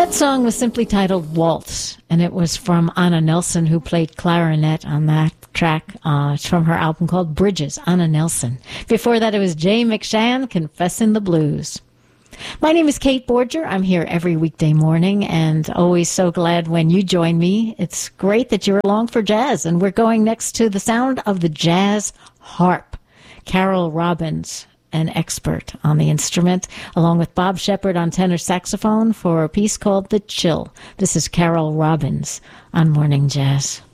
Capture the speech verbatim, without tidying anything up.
That song was simply titled Waltz, and it was from Anna Nelson, who played clarinet on that track. Uh, it's from her album called Bridges, Anna Nelson. Before that, it was Jay McShann, Confessin' the Blues. My name is Kate Borger. I'm here every weekday morning, and always so glad when you join me. It's great that you're along for jazz, and we're going next to the sound of the jazz harp. Carol Robbins, an expert on the instrument, along with Bob Shepard on tenor saxophone for a piece called The Chill. This is Carol Robbins on Morning Jazz.